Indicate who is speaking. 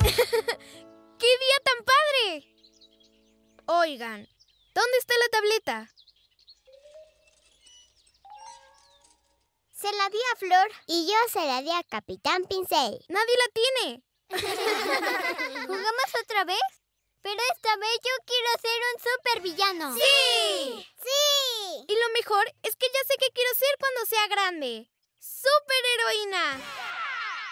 Speaker 1: ¡Qué día tan padre! Oigan, ¿dónde está la tableta?
Speaker 2: Se la di a Flor y yo se la di a Capitán Pincel.
Speaker 1: ¡Nadie la tiene!
Speaker 2: ¿Jugamos otra vez? Pero esta vez yo quiero ser un supervillano.
Speaker 1: ¡Sí!
Speaker 2: ¡Sí!
Speaker 1: Y lo mejor es que ya sé qué quiero ser cuando sea grande. ¡Superheroína!